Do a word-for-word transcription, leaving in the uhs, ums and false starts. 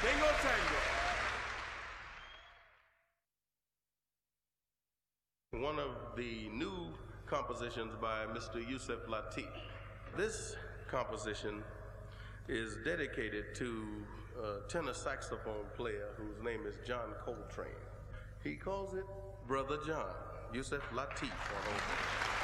Tango Tango. One of the new compositions by Mister Yusef Lateef. This composition is dedicated to a tenor saxophone player whose name is John Coltrane. He calls it Brother John. Yusef Lateef on over.